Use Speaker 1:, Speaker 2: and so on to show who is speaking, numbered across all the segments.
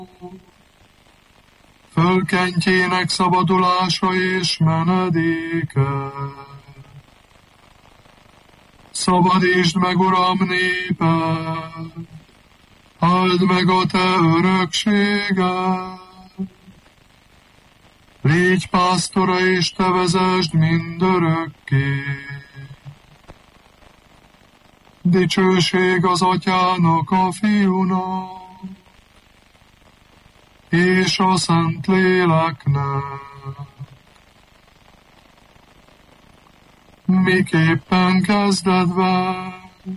Speaker 1: fölkentjének szabadulása és menedéke. Szabadítsd meg, Uram, néped, áld meg a te örökséged. Légy pásztora, és te vezesd mindörökké. Dicsőség az Atyának, a Fiúnak, és a Szentléleknek, miképpen kezdetben,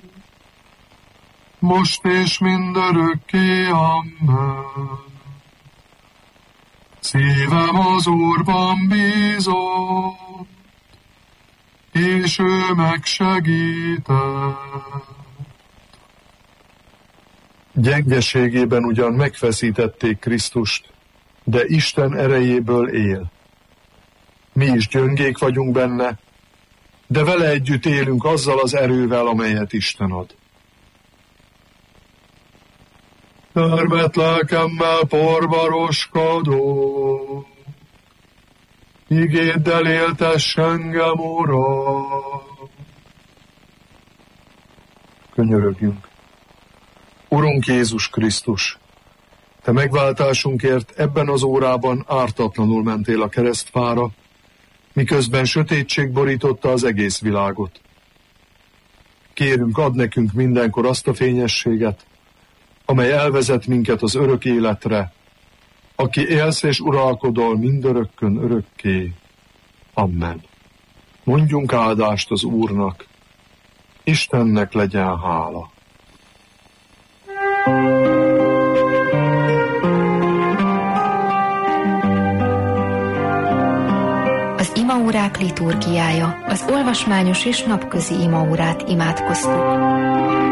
Speaker 1: most és mindörökké, amen. Szívem az Úrban bízott, és ő megsegített.
Speaker 2: Gyengeségében ugyan megfeszítették Krisztust, de Isten erejéből él. Mi is gyöngék vagyunk benne, de vele együtt élünk azzal az erővel, amelyet Isten ad.
Speaker 1: Termett lelkemmel porbaroskodó, igéddel éltess engem, Uram.
Speaker 2: Könyörögjünk. Urunk Jézus Krisztus, te megváltásunkért ebben az órában ártatlanul mentél a keresztfára, miközben sötétség borította az egész világot. Kérünk, add nekünk mindenkor azt a fényességet, amely elvezet minket az örök életre, aki élsz és uralkodol mindörökkön örökké. Amen. Mondjunk áldást az Úrnak, Istennek legyen hála.
Speaker 3: Az imaórák liturgiája, az olvasmányos és napközi imaórát imádkoztuk.